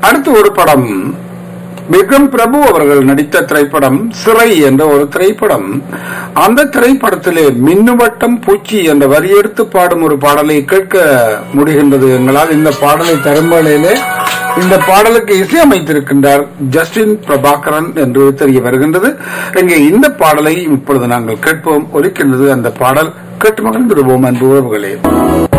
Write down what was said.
அடுத்து ஒரு படம் விக்ரம் பிரபு அவர்கள் நடித்த திரைப்படம் சிறை என்ற ஒரு திரைப்படம். அந்த திரைப்படத்திலே மின்னுவட்டம் பூச்சி என்ற வரியெடுத்து பாடும் ஒரு பாடலை கேட்க முடிகின்றது எங்களால். இந்த பாடலை தரும்பலையிலே இந்த பாடலுக்கு இசையமைத்திருக்கின்றார் ஜஸ்டின் பிரபாகரன் என்று தெரிய வருகின்றது. இங்கே இந்த பாடலை இப்பொழுது நாங்கள் கேட்போம். ஒலிக்கின்றது அந்த பாடல். கேட்டு மகிழ்ந்திருவோம் அன்பு உறவுகளே.